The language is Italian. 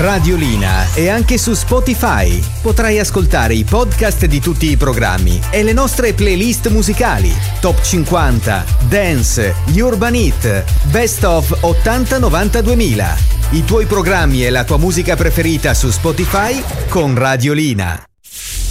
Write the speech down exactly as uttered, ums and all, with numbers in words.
Radiolina è anche su Spotify. Potrai ascoltare i podcast di tutti i programmi e le nostre playlist musicali. Top cinquanta, Dance, gli Urban Hit, Best of ottanta novanta duemila. I tuoi programmi e la tua musica preferita su Spotify con Radiolina.